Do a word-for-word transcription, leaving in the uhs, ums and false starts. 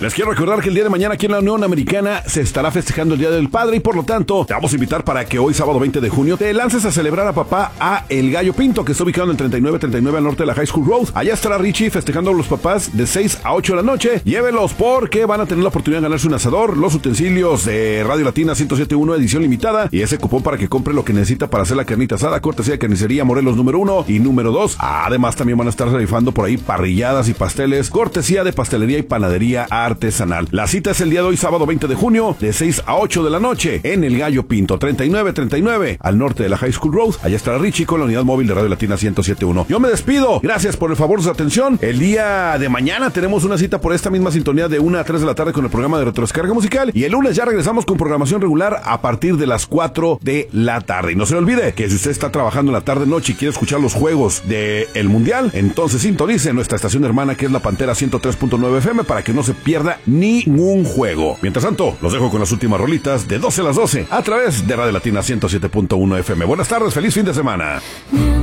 Les quiero recordar que el día de mañana aquí en la Unión Americana se estará festejando el Día del Padre y por lo tanto te vamos a invitar para que hoy sábado veinte de junio te lances a celebrar a papá a El Gallo Pinto, que está ubicado en el treinta y nueve treinta y nueve al norte de la High School Road. Allá estará Richie festejando a los papás de seis a ocho de la noche. Llévelos porque van a tener la oportunidad de ganarse un asador, los utensilios de Radio Latina ciento siete punto uno edición limitada y ese cupón para que compre lo que necesita para hacer la carnita asada, cortesía de Carnicería Morelos número uno y número dos. Además también van a estar rifando por ahí parrilladas y pasteles, cortesía de Pastelería y Panadería Artesanal. La cita es el día de hoy, sábado veinte de junio, de seis a ocho de la noche, en El Gallo Pinto, treinta y nueve treinta y nueve, al norte de la High School Road. Allá estará Richie con la unidad móvil de Radio Latina ciento siete punto uno. Yo me despido, gracias por el favor de su atención. El día de mañana tenemos una cita por esta misma sintonía de una a tres de la tarde con el programa de Retroscarga Musical y el lunes ya regresamos con programación regular a partir de las cuatro de la tarde. Y no se le olvide que si usted está trabajando en la tarde-noche y quiere escuchar los juegos del Mundial, entonces sintonice nuestra estación hermana que es La Pantera ciento tres punto nueve F M para que no se pierda ningún juego. Mientras tanto, los dejo con las últimas rolitas de doce a las doce a través de Radio Latina ciento siete punto uno F M. Buenas tardes, feliz fin de semana.